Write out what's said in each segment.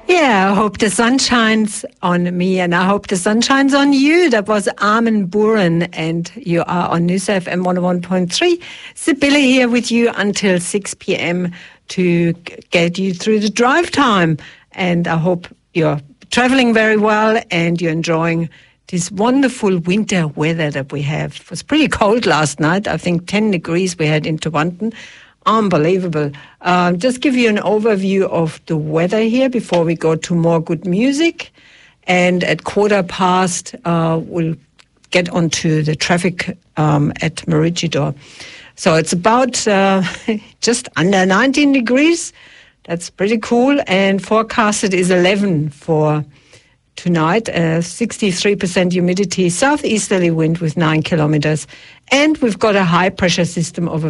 Yeah, I hope the sun shines on me and I hope the sun shines on you. That was Armin Buuren and you are on News FM 101.3. Sibylle here with you until 6 p.m. to get you through the drive time. And I hope you're traveling very well and you're enjoying this wonderful winter weather that we have. It was pretty cold last night. I think 10 degrees we had in Toronto. Unbelievable. Just give you an overview of the weather here before we go to more good music. And at 15:15, we'll get onto the traffic at Maroochydore. So it's about just under 19 degrees. That's pretty cool. And forecasted is 11 for tonight, 63% humidity, southeasterly wind with 9 kilometers. And we've got a high pressure system of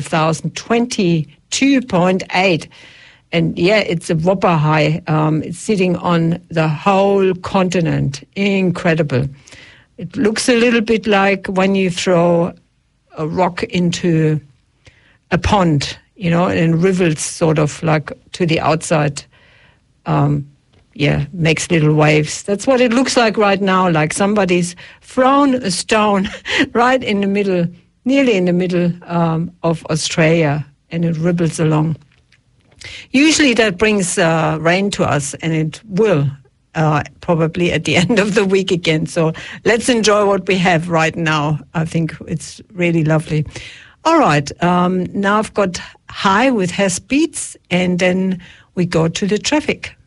1,022.8. And yeah, it's a whopper high. It's sitting on the whole continent. Incredible. It looks a little bit like when you throw a rock into a pond, you know, and rivers sort of like to the outside. Makes little waves. That's what it looks like right now, like somebody's thrown a stone right in the middle, nearly in the middle of Australia, and it ripples along. Usually that brings rain to us, and it will probably at the end of the week again. So let's enjoy what we have right now. I think it's really lovely. All right, now I've got High with Hess Beats, and then we go to the traffic.